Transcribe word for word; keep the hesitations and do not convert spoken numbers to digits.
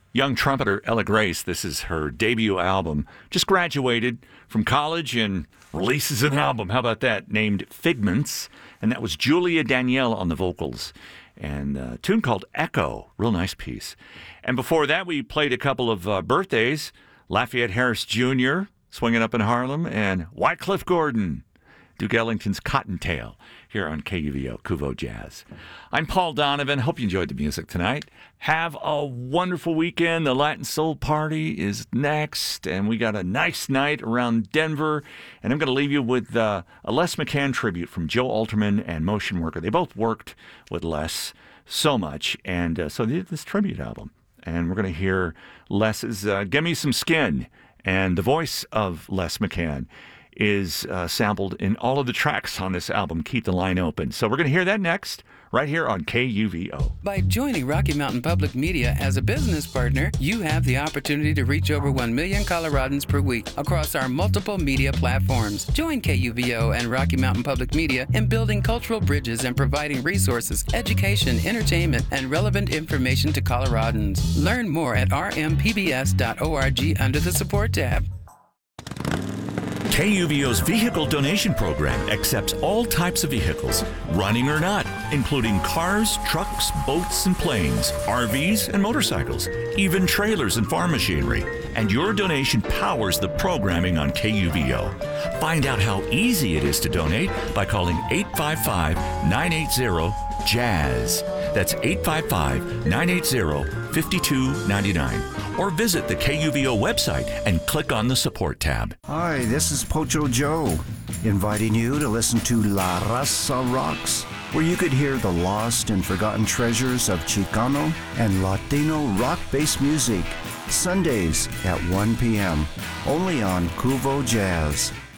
young trumpeter Ella Grace. This is her debut album. Just graduated from college and releases an album. How about that? Named Figments. And that was Julia Danielle on the vocals. And a tune called Echo. Real nice piece. And before that, we played a couple of uh, birthdays. Lafayette Harris Junior, Swinging Up in Harlem, and Wycliffe Gordon, Duke Ellington's Cottontail, here on K U V O, Kuvo Jazz. I'm Paul Donovan. Hope you enjoyed the music tonight. Have a wonderful weekend. The Latin Soul Party is next, and we got a nice night around Denver. And I'm going to leave you with uh, a Les McCann tribute from Joe Alterman and Motion Worker. They both worked with Les so much, and uh, so they did this tribute album. And we're going to hear Les's uh, Give Me Some Skin, and the voice of Les McCann is uh, sampled in all of the tracks on this album, Keep the Line Open. So we're going to hear that next, right here on K U V O. By joining Rocky Mountain Public Media as a business partner, you have the opportunity to reach over one million Coloradans per week across our multiple media platforms. Join K U V O and Rocky Mountain Public Media in building cultural bridges and providing resources, education, entertainment, and relevant information to Coloradans. Learn more at r m p b s dot org under the support tab. K U V O's vehicle donation program accepts all types of vehicles, running or not, including cars, trucks, boats, and planes, R Vs, and motorcycles, even trailers and farm machinery. And your donation powers the programming on K U V O. Find out how easy it is to donate by calling eight five five, nine eight zero, jazz. That's eight five five, nine eight zero, five two nine nine. Or visit the K U V O website and click on the support tab. Hi, this is Pocho Joe, inviting you to listen to La Raza Rocks, where you could hear the lost and forgotten treasures of Chicano and Latino rock-based music, Sundays at one p.m., only on Kuvo Jazz.